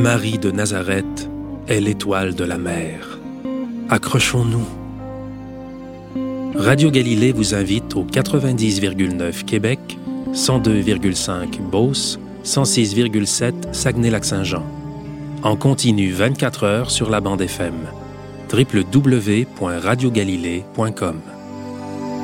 Marie de Nazareth est l'étoile de la mer. Accrochons-nous. Radio Galilée vous invite au 90,9 Québec, 102,5 Beauce, 106,7 Saguenay-Lac-Saint-Jean. En continu 24 heures sur la bande FM. www.radiogalilée.com